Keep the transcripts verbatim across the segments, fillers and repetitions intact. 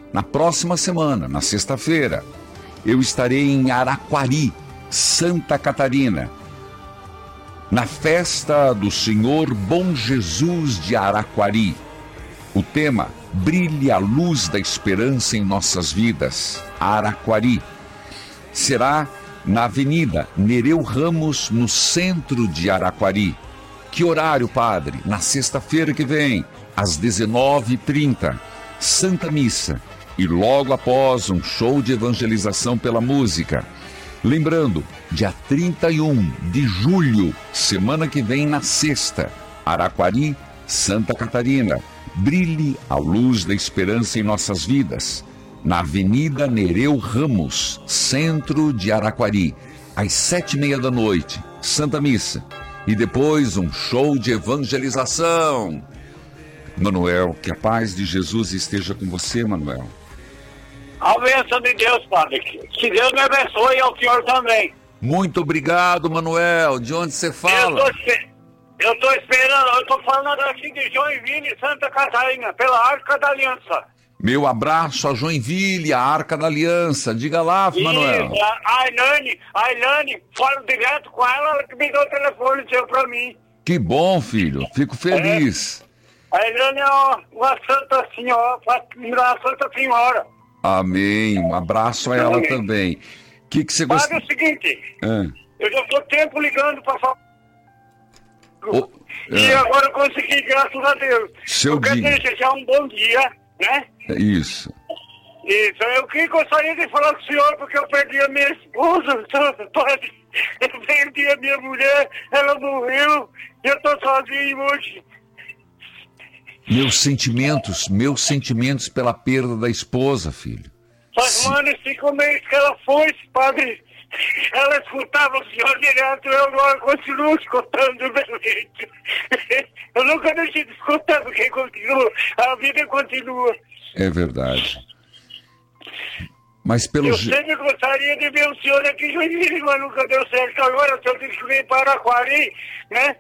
na próxima semana, na sexta-feira, eu estarei em Araquari, Santa Catarina, na festa do Senhor Bom Jesus de Araquari. O tema: Brilhe a luz da esperança em nossas vidas, Araquari. Será na Avenida Nereu Ramos, no centro de Araquari. Que horário, padre? Na sexta-feira que vem, às dezenove e trinta, Santa Missa. E logo após, um show de evangelização pela música. Lembrando, dia trinta e um de julho, semana que vem, na sexta, Araquari, Santa Catarina. Brilhe a luz da esperança em nossas vidas, na Avenida Nereu Ramos, centro de Araquari, às sete e meia da noite, Santa Missa. E depois um show de evangelização. Manuel, que a paz de Jesus esteja com você, Manuel. A bênção de Deus, padre. Que Deus me abençoe e ao senhor também. Muito obrigado, Manuel. De onde você fala? Eu estou esperando, eu estou falando aqui de Joinville, Santa Catarina, pela Arca da Aliança. Meu abraço a Joinville, a Arca da Aliança. Diga lá, Manuel. Isso, a Ailane, a Ailane, falo direto com ela, ela que me deu o telefone seu para mim. Que bom, filho. Fico feliz. É. A Ailane é uma, uma santa senhora, uma santa senhora. Amém. Um abraço a ela Amém. Também. O que, que você gosta? Sabe o seguinte, ah. eu já estou tempo ligando para falar. Oh, e é. agora eu consegui, graças a Deus. Seu eu quero dia. desejar um bom dia, né? Isso. Isso, eu que gostaria de falar com o senhor, porque eu perdi a minha esposa, padre. Eu perdi a minha mulher, ela morreu, e eu estou sozinho hoje. Meus sentimentos, meus sentimentos pela perda da esposa, filho. Faz um ano e cinco meses que ela foi, padre. Ela escutava o senhor direto, eu agora continuo escutando o meu jeito. Eu nunca deixei de escutar, porque continua, a vida continua. É verdade. Mas pelo Eu je... sempre gostaria de ver o senhor aqui em Joinville, mas nunca deu certo. Agora o senhor tem que vir para Araquari, né?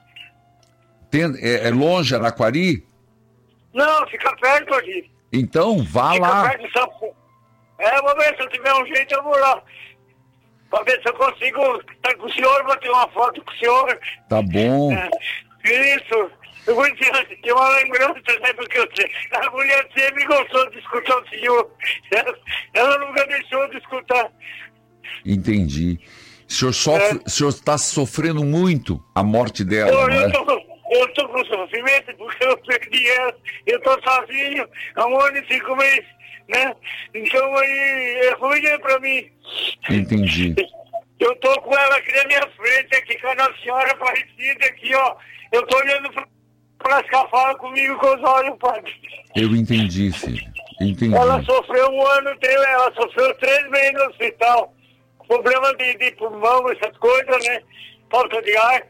Tem... É, é longe Araquari? Não, fica perto aqui. Então, vá fica lá. Perto de São... É, vou ver se eu tiver um jeito, eu vou lá. Pra ver se eu consigo estar com o senhor, vou ter uma foto com o senhor. Tá bom. É, isso. Eu vou dizer, tem uma lembrança, né? Porque eu, a mulher sempre gostou de escutar o senhor. Ela, ela nunca deixou de escutar. Entendi. O senhor sofre, é. O senhor está sofrendo muito a morte dela, eu, né? Eu tô, eu tô com sofrimento porque eu perdi ela. Eu tô sozinho há um ano e cinco meses, né? Então aí é ruim né, pra mim. Entendi. Eu tô com ela aqui na minha frente, aqui com a Nossa Senhora Aparecida, aqui, ó. Eu tô olhando pra, pra que ela fala comigo com os olhos, padre. Eu entendi, filho. Entendi. Ela sofreu um ano, ela sofreu três meses no hospital. Problema de, de pulmão, essas coisas, né? Falta de ar.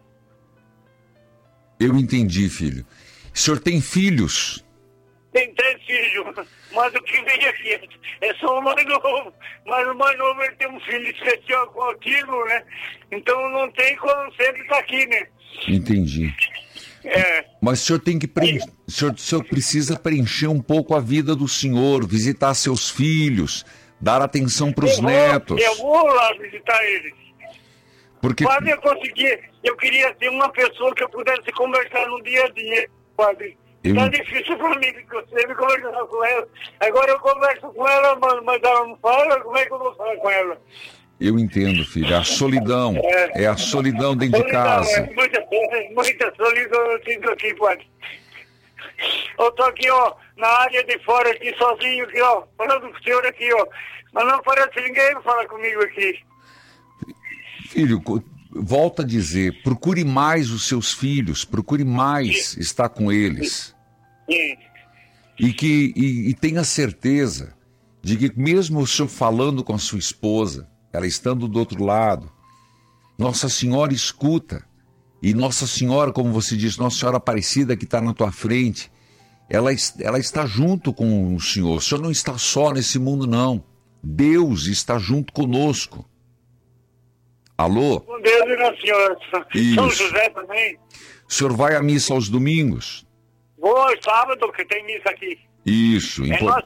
Eu entendi, filho. O senhor tem filhos? Tem três filhos, mas o que vem aqui é só o mais novo. Mas o mais novo ele tem um filho especial com autismo, né? Então não tem como sempre estar aqui, né? Entendi. É. Mas o senhor tem que preencher, o senhor, o senhor precisa preencher um pouco a vida do senhor, visitar seus filhos, dar atenção para os netos. Eu vou lá visitar eles. Porque... Padre, eu consegui, eu queria ter uma pessoa que eu pudesse conversar no dia a dia, padre. Eu... Tá difícil pra mim, porque eu sempre conversava com ela. Agora eu converso com ela, mas, mas ela não fala, como é que eu vou falar com ela? Eu entendo, filho. A solidão. É, é a solidão dentro solidão, de casa. É muita, muita solidão eu sinto aqui, padre. Eu tô aqui, ó, na área de fora, aqui sozinho, aqui, ó, falando com o senhor aqui, ó. Mas não aparece ninguém pra falar comigo aqui. Filho, volta a dizer, procure mais os seus filhos, procure mais Sim. estar com eles. Sim. E que e, e tenha certeza de que mesmo o senhor falando com a sua esposa, ela estando do outro lado, Nossa Senhora escuta. E Nossa Senhora, como você diz, Nossa Senhora Aparecida que está na tua frente, ela, ela está junto com o Senhor. O Senhor não está só nesse mundo, não. Deus está junto conosco. Alô? Com Deus e Nossa Senhora. Isso. São José também. O senhor vai à missa aos domingos? Vou sábado, que tem missa aqui. Isso. É impor... Nossa